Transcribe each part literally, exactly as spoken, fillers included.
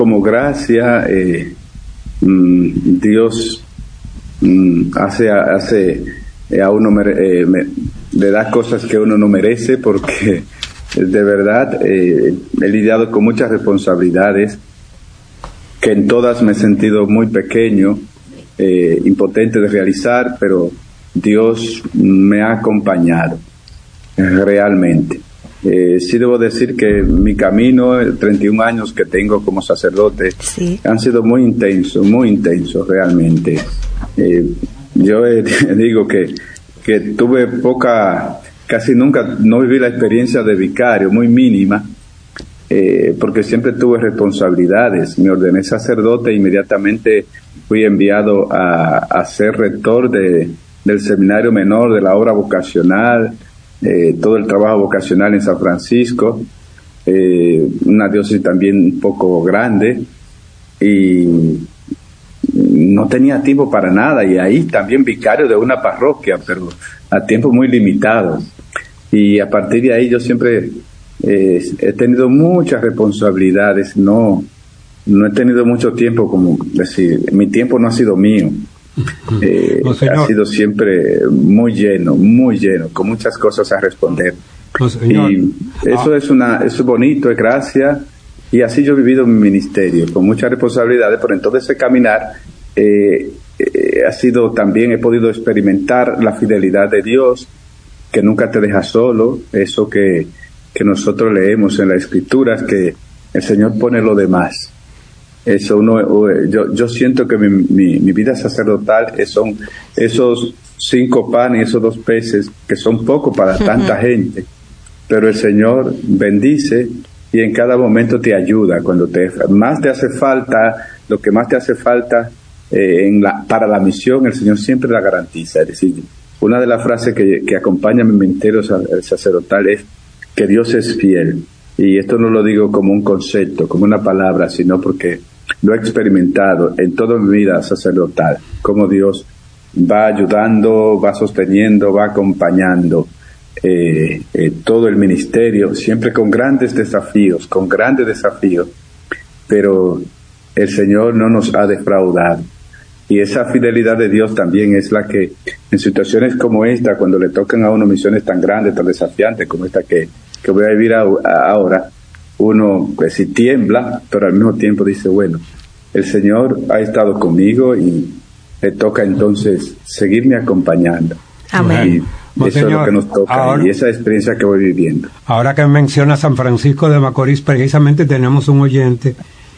como gracia, eh, mm, Dios mm, hace, hace eh, a uno mere, eh, me, le da cosas que uno no merece, porque de verdad eh, he lidiado con muchas responsabilidades que en todas me he sentido muy pequeño, eh, impotente de realizar, pero Dios me ha acompañado eh, realmente. Eh, sí debo decir que mi camino, treinta y un años que tengo como sacerdote, sí, han sido muy intensos, muy intensos realmente. Eh, yo eh, digo que, que tuve poca, casi nunca, no viví la experiencia de vicario, muy mínima, eh, porque siempre tuve responsabilidades. Me ordené sacerdote e inmediatamente fui enviado a, a ser rector de, del seminario menor de la obra vocacional, Eh, todo el trabajo vocacional en San Francisco, eh, una diócesis también un poco grande, y no tenía tiempo para nada, y ahí también vicario de una parroquia, pero a tiempo muy limitado. Y a partir de ahí yo siempre eh, he tenido muchas responsabilidades, no, no he tenido mucho tiempo, como decir, mi tiempo no ha sido mío. Eh, no, ha sido siempre muy lleno, muy lleno, con muchas cosas a responder. No, y eso ah. es una, eso es bonito, es gracia, y así yo he vivido mi ministerio, con muchas responsabilidades, pero en todo ese caminar eh, eh, ha sido también, he podido experimentar la fidelidad de Dios, que nunca te deja solo, eso que, que nosotros leemos en las Escrituras, que el Señor pone lo demás. Eso uno, yo, yo siento que mi, mi, mi vida sacerdotal son esos cinco panes y esos dos peces, que son poco para tanta uh-huh. gente, pero el Señor bendice y en cada momento te ayuda. Cuando te más te hace falta, lo que más te hace falta eh, en la, para la misión, el Señor siempre la garantiza. Es decir, una de las frases que, que acompaña mi ministerio sacerdotal es que Dios es fiel. Y esto no lo digo como un concepto, como una palabra, sino porque lo he experimentado en toda mi vida sacerdotal, cómo Dios va ayudando, va sosteniendo, va acompañando eh, eh, todo el ministerio, siempre con grandes desafíos, con grandes desafíos, pero el Señor no nos ha defraudado. Y esa fidelidad de Dios también es la que, en situaciones como esta, cuando le tocan a uno misiones tan grandes, tan desafiantes como esta que, que voy a vivir a, a ahora, uno pues sí tiembla, pero al mismo tiempo dice, bueno, el Señor ha estado conmigo y le toca entonces seguirme acompañando. Amén. Y Monseñor, eso es lo que nos toca, ahora, y esa experiencia que voy viviendo. Ahora que menciona San Francisco de Macorís, precisamente tenemos un oyente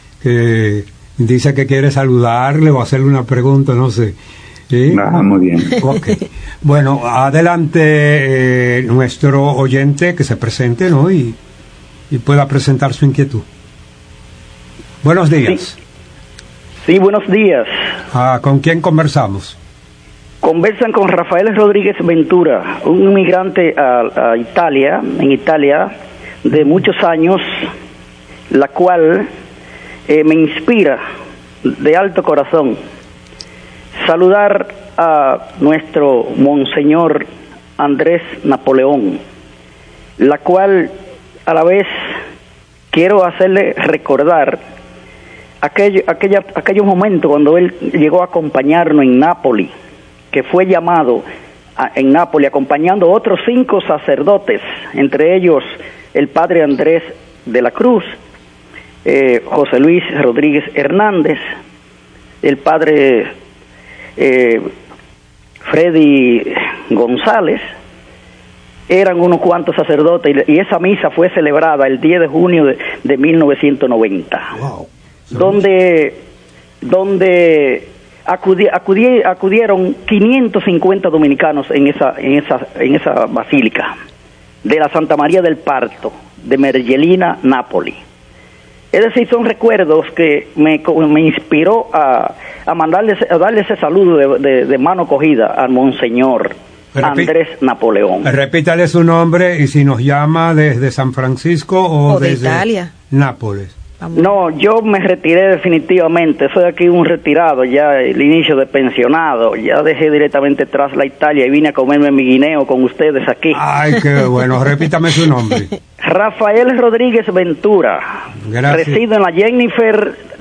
que dice que quiere saludarle o hacerle una pregunta, no sé. ¿Sí? Ah, muy bien. Okay. Bueno, adelante eh, nuestro oyente, que se presente, ¿no? Y, y pueda presentar su inquietud. Buenos días. Sí, sí, buenos días. Ah, ¿con quién conversamos? Conversan con Rafael Rodríguez Ventura, un inmigrante a, a Italia, en Italia, de muchos años, la cual eh, me inspira de alto corazón saludar a nuestro Monseñor Andrés Napoleón, la cual a la vez quiero hacerle recordar aquello, aquella, aquellos momentos cuando él llegó a acompañarnos en Nápoles, que fue llamado a, en Nápoles acompañando a otros cinco sacerdotes, entre ellos el padre Andrés de la Cruz, eh, José Luis Rodríguez Hernández, el padre eh, Freddy González. Eran unos cuantos sacerdotes, y esa misa fue celebrada el diez de junio de, de mil novecientos noventa. Wow. Donde, donde acudi, acudi, acudieron quinientos cincuenta dominicanos en esa, en esa, en esa basílica de la Santa María del Parto, de Mergellina, Nápoles. Es decir, son recuerdos que me, me inspiró a, a mandarles, a darle ese saludo de, de, de mano cogida al Monseñor Andrés Napoleón. Repítale su nombre y si nos llama desde San Francisco o, o de desde Italia. Nápoles. No, yo me retiré definitivamente, soy aquí un retirado, ya el inicio de pensionado, ya dejé directamente tras la Italia y vine a comerme mi guineo con ustedes aquí. Ay, qué bueno, repítame su nombre. Rafael Rodríguez Ventura. Gracias. Resido en la Jennifer